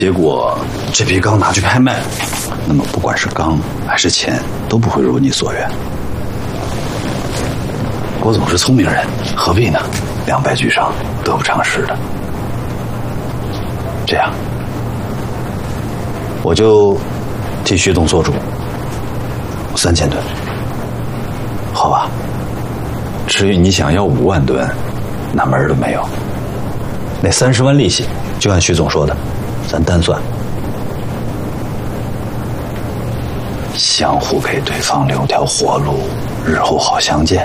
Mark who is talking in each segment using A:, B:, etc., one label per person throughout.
A: 结果这批缸拿去拍卖，那么不管是缸还是钱，都不会如你所愿。郭总是聪明人，何必呢？两败俱伤，得不偿失的。这样，我就替徐总做主，3000吨，好吧？至于你想要5万吨，那门儿都没有。那30万利息，就按徐总说的，咱单算。相互给对方留条活路，日后好相见。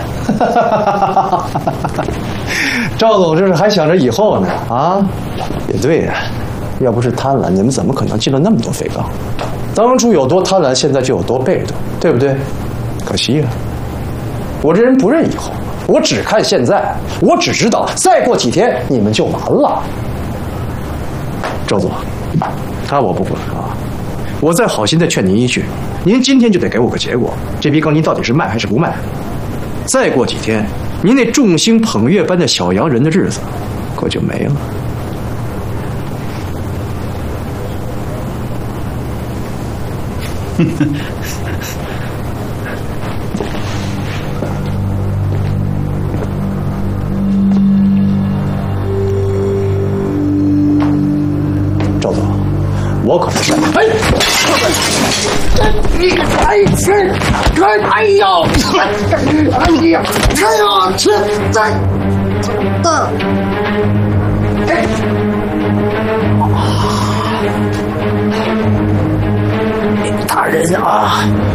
B: 赵总这是还想着以后呢啊？也对呀，要不是贪婪，你们怎么可能进了那么多废缸？当初有多贪婪，现在就有多被动，对不对？可惜了，我这人不认以后，我只看现在，我只知道再过几天你们就完了。赵总，他我不管啊，我再好心再劝您一句，您今天就得给我个结果，这批缸您到底是卖还是不卖？再过几天，您那众星捧月般的小洋人的日子可就没了。赵总，我可不是。
C: 你还是哎呦，哎呀，哎呦，这大人啊，